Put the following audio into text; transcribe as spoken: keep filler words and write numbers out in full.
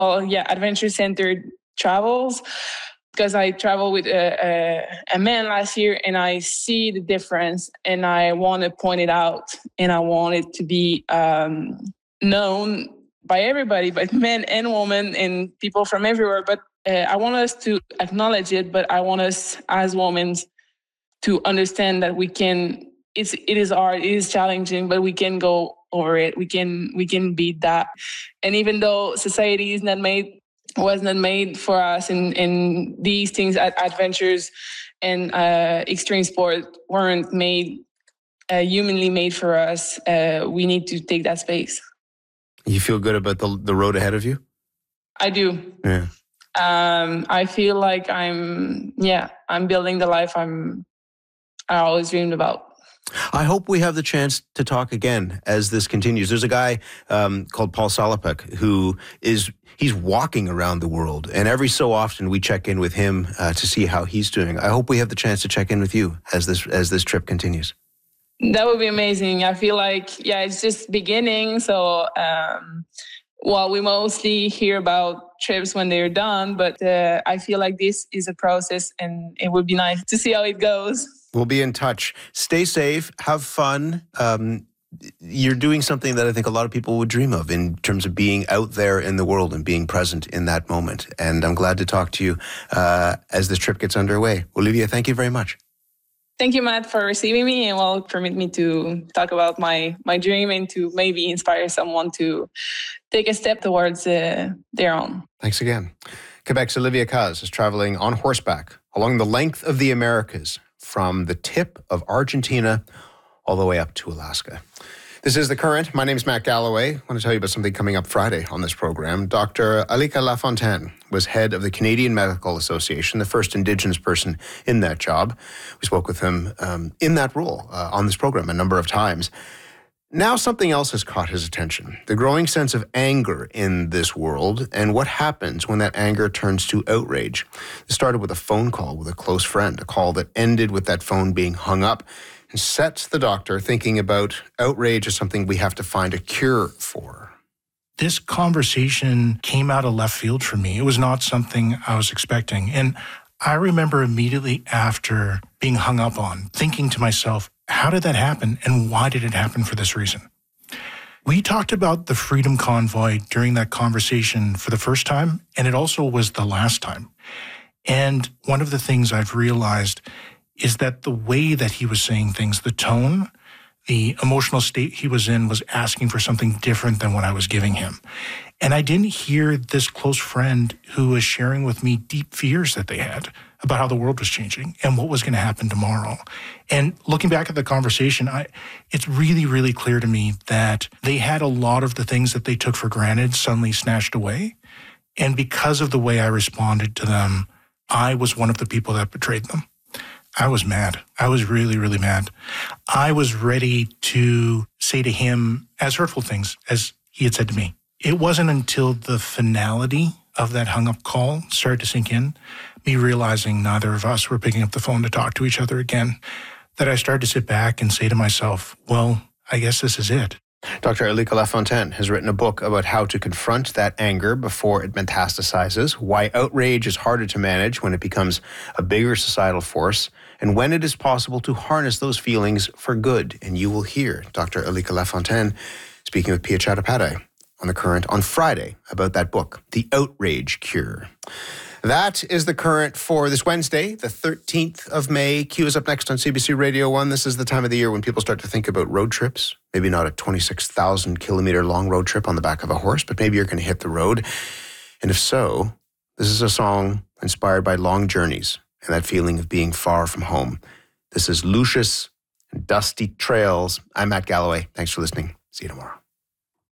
well, yeah, adventure-centered travels, because I traveled with a, a, a man last year and I see the difference and I want to point it out and I want it to be um, known by everybody, but men and women and people from everywhere. But uh, I want us to acknowledge it, but I want us as women to understand that we can, it's, it is hard, it is challenging, but we can go over it. We can, we can beat that. And even though society is not made was not made for us, and, and these things, adventures and uh, extreme sport weren't made, uh, humanly made for us. Uh, we need to take that space. You feel good about the the road ahead of you? I do. Yeah. Um, I feel like I'm, yeah, I'm building the life I'm, I always dreamed about. I hope we have the chance to talk again as this continues. There's a guy um, called Paul Salopek who is, he's walking around the world. And every so often we check in with him uh, to see how he's doing. I hope we have the chance to check in with you as this as this trip continues. That would be amazing. I feel like, yeah, it's just beginning. So, um, well, we mostly hear about trips when they're done, but uh, I feel like this is a process and it would be nice to see how it goes. We'll be in touch. Stay safe. Have fun. Um, you're doing something that I think a lot of people would dream of in terms of being out there in the world and being present in that moment. And I'm glad to talk to you uh, as this trip gets underway. Olivia, thank you very much. Thank you, Matt, for receiving me and will permit me to talk about my, my dream and to maybe inspire someone to take a step towards uh, their own. Thanks again. Quebec's Olivia Caz is traveling on horseback along the length of the Americas, from the tip of Argentina all the way up to Alaska. This is The Current. My name is Matt Galloway. I want to tell you about something coming up Friday on this program. Doctor Alika Lafontaine was head of the Canadian Medical Association, the first Indigenous person in that job. We spoke with him um, in that role uh, on this program a number of times. Now something else has caught his attention, the growing sense of anger in this world and what happens when that anger turns to outrage. It started with a phone call with a close friend, a call that ended with that phone being hung up, and sets the doctor thinking about outrage as something we have to find a cure for. This conversation came out of left field for me. It was not something I was expecting. And I remember immediately after being hung up on, thinking to myself, how did that happen and why did it happen for this reason? We talked about the Freedom Convoy during that conversation for the first time, and it also was the last time. And one of the things I've realized is that the way that he was saying things, the tone, the emotional state he was in was asking for something different than what I was giving him. And I didn't hear this close friend who was sharing with me deep fears that they had about how the world was changing and what was going to happen tomorrow. And looking back at the conversation, I, it's really, really clear to me that they had a lot of the things that they took for granted suddenly snatched away. And because of the way I responded to them, I was one of the people that betrayed them. I was mad. I was really, really mad. I was ready to say to him as hurtful things as he had said to me. It wasn't until the finality of that hung-up call started to sink in, me realizing neither of us were picking up the phone to talk to each other again, that I started to sit back and say to myself, well, I guess this is it. Doctor Alika Lafontaine has written a book about how to confront that anger before it metastasizes, why outrage is harder to manage when it becomes a bigger societal force, and when it is possible to harness those feelings for good. And you will hear Doctor Alika Lafontaine speaking with Pia Chattopadhyay on The Current on Friday about that book, The Outrage Cure. That is The Current for this Wednesday, the thirteenth of May. Q is up next on C B C Radio one. This is the time of the year when people start to think about road trips. Maybe not a twenty-six thousand kilometer long road trip on the back of a horse, but maybe you're going to hit the road. And if so, this is a song inspired by long journeys and that feeling of being far from home. This is Lucius and Dusty Trails. I'm Matt Galloway. Thanks for listening. See you tomorrow.